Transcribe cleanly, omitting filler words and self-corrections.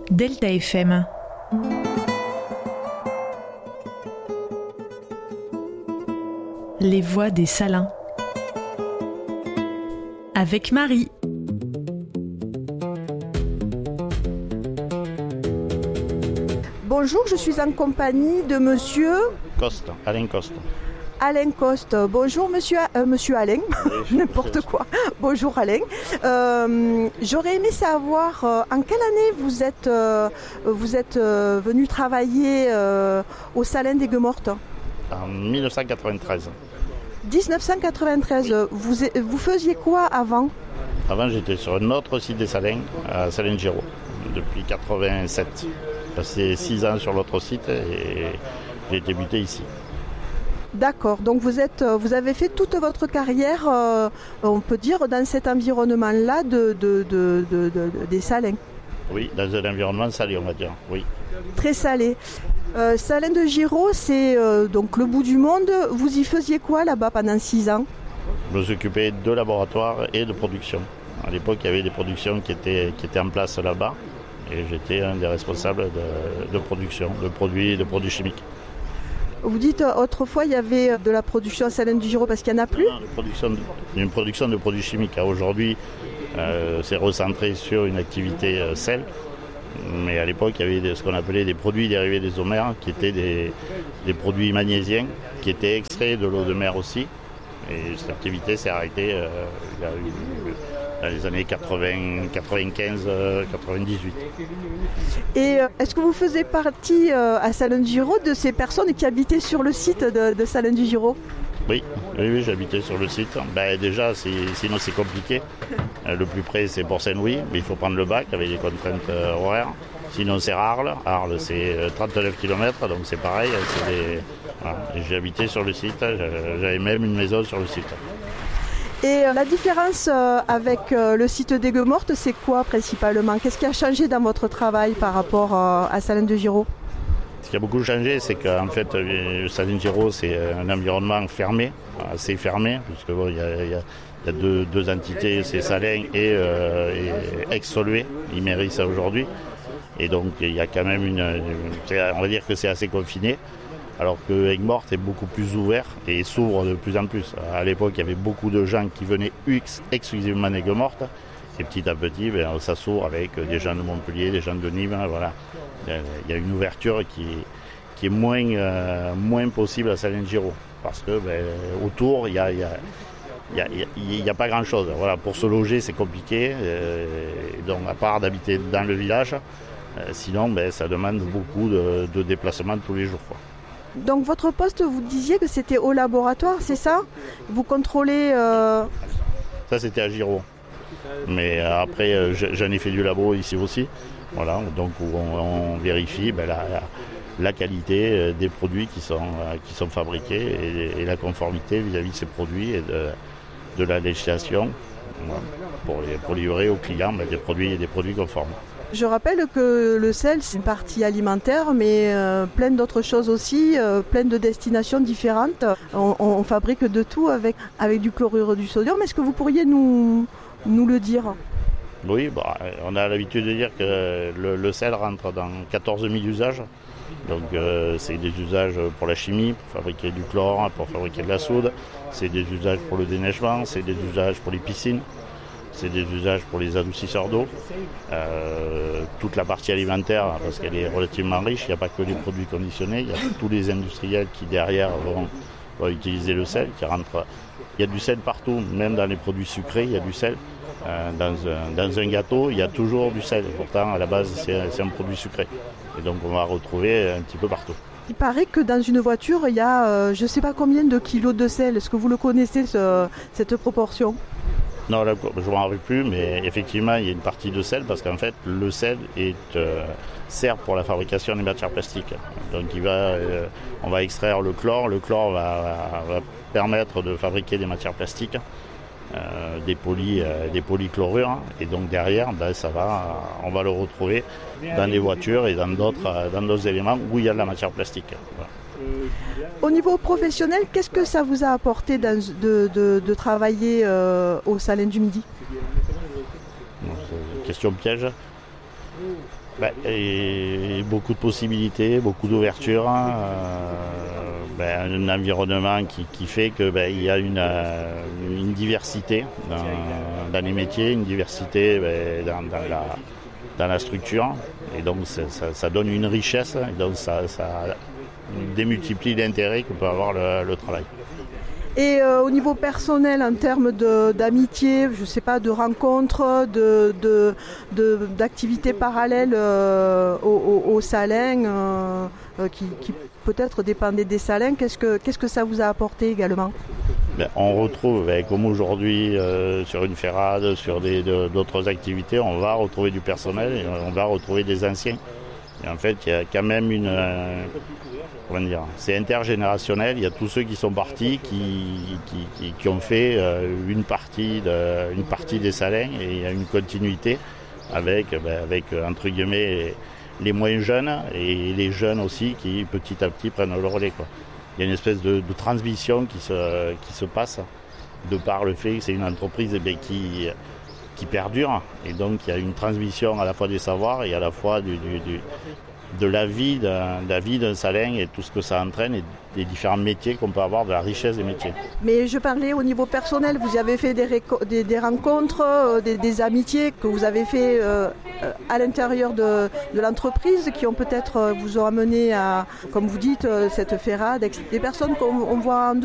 Delta FM. Les voix des Salins. Avec Marie. Bonjour, je suis en compagnie de monsieur Coste, Alain Coste. Alain Coste. Bonjour monsieur Alain, Oui, n'importe quoi. Bonjour Alain. J'aurais aimé savoir en quelle année vous êtes venu travailler au Salin des Gueux-Mortes. En 1993. 1993. Vous faisiez quoi avant? Avant, j'étais sur un autre site des Salins, à Salins-Giraud, depuis 87. J'ai passé 6 ans sur l'autre site et j'ai débuté ici. D'accord, donc vous avez fait toute votre carrière, on peut dire, dans cet environnement-là des Salins. Oui, dans un environnement salé, on va dire, oui. Très salé. Salins de Giraud, c'est donc le bout du monde. Vous y faisiez quoi là-bas pendant 6 ans? Je me suis occupé de laboratoire et de production. À l'époque, il y avait des productions qui étaient en place là-bas et j'étais un des responsables de production, de produits chimiques. Vous dites autrefois il y avait de la production à Salins de Giraud parce qu'il n'y en a plus? Non, une production de produits chimiques. Aujourd'hui, c'est recentré sur une activité sel. Mais à l'époque, il y avait ce qu'on appelait des produits dérivés des eaux mer, qui étaient des produits magnésiens, qui étaient extraits de l'eau de mer aussi. Et cette activité s'est arrêtée dans les années 80, 95, 98. Et est-ce que vous faisiez partie à Salins de Giraud de ces personnes qui habitaient sur le site de Salins de Giraud? Oui, j'habitais sur le site. Déjà, sinon c'est compliqué. Le plus près, c'est Port-Saint-Louis, mais il faut prendre le bac avec des contraintes horaires. Sinon, c'est Arles. Arles, c'est 39 km, donc c'est pareil. Voilà. J'ai habité sur le site. J'avais même une maison sur le site. Et la différence avec le site des Gueux-Mortes, c'est quoi principalement? Qu'est-ce qui a changé dans votre travail par rapport à Salins de Giraud? Ce qui a beaucoup changé, c'est qu'en fait, Salins de Giraud, c'est un environnement fermé, assez fermé, puisque bon, il y a deux entités, c'est Salins et ex-Solvay, Imerys aujourd'hui. Et donc, il y a quand même on va dire que c'est assez confiné. Alors que Aigues-Mortes est beaucoup plus ouvert et s'ouvre de plus en plus. À l'époque, il y avait beaucoup de gens qui venaient exclusivement d'Aigues-Mortes. Et petit à petit, ça s'ouvre avec des gens de Montpellier, des gens de Nîmes. Voilà. Il y a une ouverture qui est moins possible à Salins de Giraud. Parce que autour, il n'y a pas grand-chose. Voilà, pour se loger, c'est compliqué. Donc, à part d'habiter dans le village, sinon, ça demande beaucoup de déplacements tous les jours, quoi. Donc votre poste, vous disiez que c'était au laboratoire, c'est ça? Vous contrôlez... Ça, c'était à Giraud. Mais après, j'en ai fait du labo ici aussi. Voilà, donc on vérifie la qualité des produits qui sont fabriqués et la conformité vis-à-vis de ces produits et de la législation, voilà, pour livrer aux clients des produits conformes. Je rappelle que le sel, c'est une partie alimentaire, mais plein d'autres choses aussi, plein de destinations différentes. On fabrique de tout avec du chlorure du sodium. Est-ce que vous pourriez nous le dire? Oui, on a l'habitude de dire que le sel rentre dans 14 000 usages. Donc c'est des usages pour la chimie, pour fabriquer du chlore, pour fabriquer de la soude. C'est des usages pour le déneigement, c'est des usages pour les piscines. C'est des usages pour les adoucisseurs d'eau. Toute la partie alimentaire, parce qu'elle est relativement riche, il n'y a pas que les produits conditionnés, il y a tous les industriels qui derrière vont utiliser le sel. Il y a du sel partout, même dans les produits sucrés, il y a du sel. Dans un gâteau, il y a toujours du sel. Pourtant, à la base, c'est un produit sucré. Et donc, on va retrouver un petit peu partout. Il paraît que dans une voiture, il y a je ne sais pas combien de kilos de sel. Est-ce que vous le connaissez, cette proportion? Non, là, je ne m'en rappelle plus, mais effectivement, il y a une partie de sel parce qu'en fait, le sel sert pour la fabrication des matières plastiques. Donc, on va extraire le chlore. Le chlore va permettre de fabriquer des matières plastiques, des polychlorures. Et donc, derrière, on va le retrouver dans les voitures et dans d'autres éléments où il y a de la matière plastique. Voilà. Au niveau professionnel, qu'est-ce que ça vous a apporté de travailler au Salin du Midi? Question piège. Et beaucoup de possibilités, beaucoup d'ouverture, un environnement qui fait qu'il y a une diversité dans les métiers, une diversité dans la structure, et donc ça donne une richesse, et donc ça démultiplie l'intérêt que peut avoir le travail. Et au niveau personnel, en termes d'amitié, je ne sais pas, de rencontres, d'activités parallèles au Salins, qui peut-être dépendaient des Salins, qu'est-ce que ça vous a apporté également ? On retrouve, comme aujourd'hui sur une ferrade, sur d'autres activités, on va retrouver du personnel et on va retrouver des anciens. Et en fait, il y a quand même c'est intergénérationnel. Il y a tous ceux qui sont partis, qui ont fait une partie des Salins, et il y a une continuité avec entre guillemets les moins jeunes et les jeunes aussi qui petit à petit prennent le relais, quoi. Il y a une espèce de transmission qui se passe de par le fait que c'est une entreprise qui perdure, et donc il y a une transmission à la fois des savoirs et à la fois de la vie d'un Salin et tout ce que ça entraîne, et des différents métiers qu'on peut avoir, de la richesse des métiers. Mais je parlais au niveau personnel, vous avez fait des rencontres, des amitiés que vous avez fait à l'intérieur de l'entreprise, qui ont peut-être vous ont amené à, comme vous dites, cette ferrade, des personnes qu'on voit en